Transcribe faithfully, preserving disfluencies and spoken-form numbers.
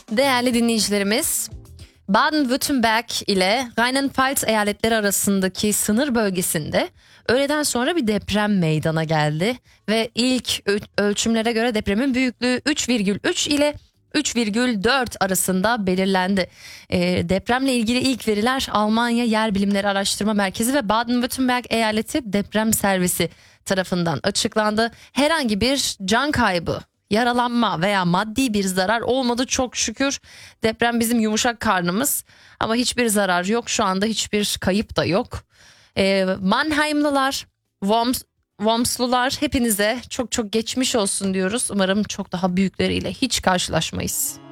Değerli dinleyicilerimiz, Baden-Württemberg ile Rheinland-Pfalz eyaletleri arasındaki sınır bölgesinde öğleden sonra bir deprem meydana geldi ve ilk ölçümlere göre depremin büyüklüğü üç virgül üç ile üç virgül dört arasında belirlendi. E, depremle ilgili ilk veriler Almanya Yer Bilimleri Araştırma Merkezi ve Baden-Württemberg Eyaleti Deprem Servisi tarafından açıklandı. Herhangi bir can kaybı, yaralanma veya maddi bir zarar olmadı çok şükür. Deprem bizim yumuşak karnımız ama hiçbir zarar yok. Şu anda hiçbir kayıp da yok. E, Mannheimlılar, Worms, Wormslular hepinize çok çok geçmiş olsun diyoruz. Umarım çok daha büyükleriyle hiç karşılaşmayız.